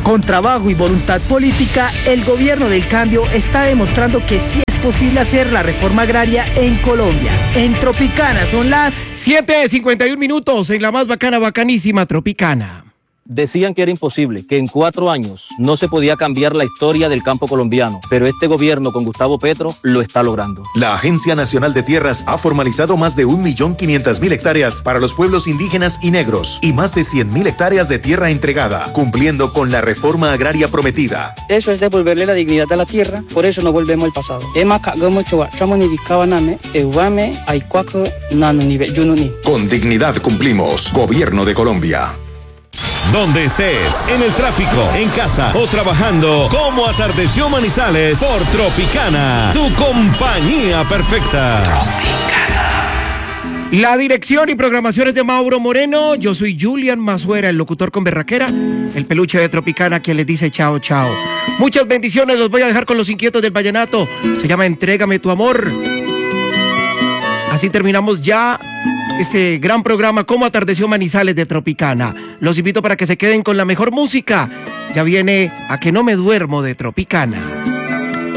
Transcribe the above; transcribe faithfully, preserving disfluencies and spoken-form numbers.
Con trabajo y voluntad política, el gobierno del cambio está demostrando que sí es posible hacer la reforma agraria en Colombia. En Tropicana son las siete cincuenta y un minutos en la más bacana, bacanísima Tropicana. Decían que era imposible, que en cuatro años no se podía cambiar la historia del campo colombiano, pero este gobierno con Gustavo Petro lo está logrando. La Agencia Nacional de Tierras ha formalizado más de un millón quinientas mil hectáreas para los pueblos indígenas y negros y más de cien mil hectáreas de tierra entregada, cumpliendo con la reforma agraria prometida. Eso es devolverle la dignidad a la tierra, por eso no volvemos al pasado. Con dignidad cumplimos. Gobierno de Colombia. Donde estés, en el tráfico, en casa o trabajando, como atardeció Manizales por Tropicana, tu compañía perfecta. Tropicana. La dirección y programaciones de Mauro Moreno. Yo soy Julian Mazuera, el locutor con berraquera, el peluche de Tropicana que les dice chao, chao. Muchas bendiciones, los voy a dejar con los inquietos del vallenato. Se llama Entrégame tu amor. Así terminamos ya este gran programa Como atardeció Manizales de Tropicana. Los invito para que se queden con la mejor música. Ya viene A que no me duermo de Tropicana.